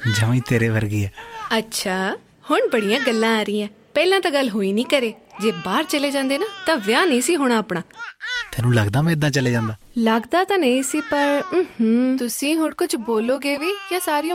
ਜਮਾਂ ਹੀ ਤੇਰੇ ਵਰਗੀ ਆ। ਅੱਛਾ, ਹੁਣ ਬੜੀਆਂ ਗੱਲਾਂ ਆ ਰਹੀਆਂ। ਪਹਿਲਾਂ ਤਾਂ ਗੱਲ ਹੋਈ ਨਹੀਂ ਘਰੇ। ਜੇ ਬਾਹਰ ਚਲੇ ਜਾਂਦੇ ਨਾ ਤਾਂ ਵਿਆਹ ਨਹੀਂ ਸੀ ਹੋਣਾ ਆਪਣਾ। ਤੈਨੂੰ ਲੱਗਦਾ ਮੈਂ ਏਦਾਂ ਚਲੇ ਜਾਂਦਾ? ਲੱਗਦਾ ਤਾਂ ਨਹੀਂ ਸੀ, ਪਰ ਤੁਸੀਂ ਹੁਣ ਕੁਝ ਬੋਲੋਗੇ ਵੀ ਜਾਂ ਸਾਰੀ